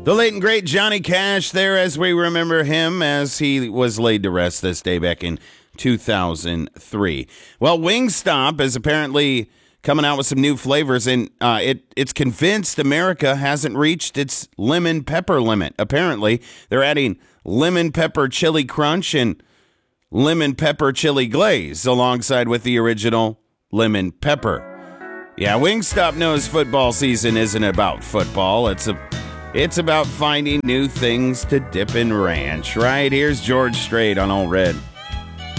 The late and great Johnny Cash there as we remember him as he was laid to rest this day back in 2003. Well, Wingstop is apparently coming out with some new flavors, and it's convinced America hasn't reached its lemon pepper limit. Apparently, they're adding lemon pepper chili crunch and lemon pepper chili glaze alongside with the original lemon pepper. Yeah, Wingstop knows football season isn't about football. It's about finding new things to dip in ranch. Right, here's George Strait on All Red.